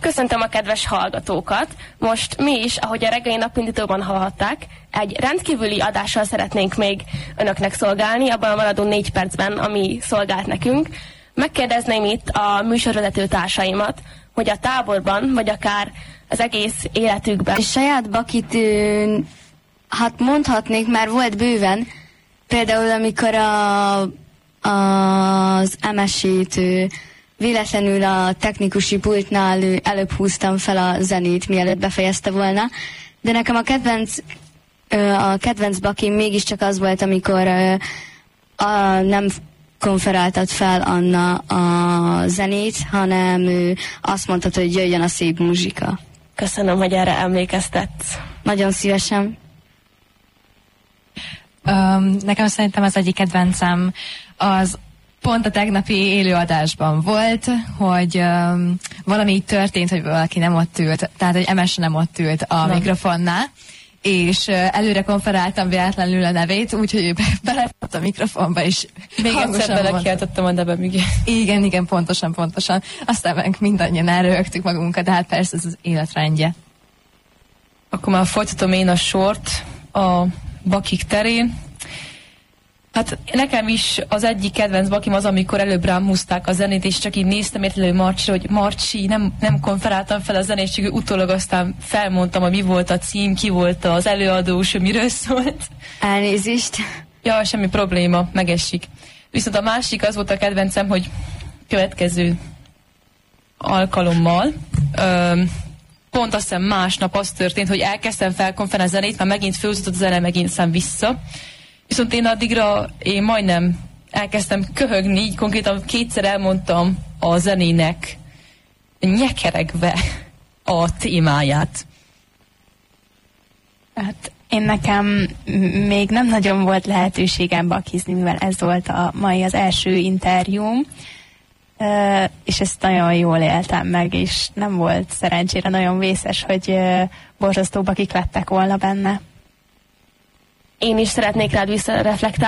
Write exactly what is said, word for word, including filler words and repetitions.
Köszöntöm a kedves hallgatókat! Most mi is, ahogy a reggeli napindítóban hallhatták, egy rendkívüli adással szeretnénk még önöknek szolgálni, abban a maradó négy percben, ami szolgált nekünk. Megkérdezném itt a műsorvezető társaimat, hogy a táborban, vagy akár az egész életükben. Saját bakit, ö, hát mondhatnék, már volt bőven, például amikor a, az em es-ét véletlenül a technikusi pultnál előbb húztam fel a zenét, mielőtt befejezte volna, de nekem a kedvenc, a kedvenc bakim mégiscsak az volt, amikor a, nem konferáltad fel Anna a zenét, hanem ő azt mondtad, hogy jöjjön a szép muzsika. Köszönöm, hogy erre emlékeztetsz. Nagyon szívesen. Um, nekem szerintem az egyik kedvencem az pont a tegnapi élőadásban volt, hogy um, valami így történt, hogy valaki nem ott ült, tehát egy em es nem ott ült a nem. mikrofonnál, és uh, előre konferáltam véletlenül a nevét, úgyhogy ő belefogott a mikrofonba, és még egyszer belekiáltottam a nevem, igen. Igen, igen, pontosan, pontosan. Aztán meg mindannyian elröhögtük magunkat, de hát persze ez az életrendje. Akkor már folytatom én a sort a bakik terén. Hát nekem is az egyik kedvenc bakim az, amikor előbb rám húzták a zenét, és csak így néztem értelő Marcsira, hogy Marcsi, nem, nem konferáltam fel a zenét, csak utólag aztán felmondtam, hogy mi volt a cím, ki volt az előadós, miről szólt. Elnézést. Ja, semmi probléma, megesik. Viszont a másik az volt a kedvencem, hogy következő alkalommal, öm, pont azt hiszem másnap az történt, hogy elkezdtem felkonferálni a zenét, már megint fölzött a zene, megint szem vissza. Viszont én addigra én majdnem elkezdtem köhögni, így konkrétan kétszer elmondtam a zenének nyekeregve a témáját. Hát én nekem még nem nagyon volt lehetőségem bakizni, mivel ez volt a mai az első interjúm, uh, és ezt nagyon jól éltem meg, és nem volt szerencsére nagyon vészes, hogy uh, borzasztó bakik lettek volna benne. Én is szeretnék rád visszareflektálni.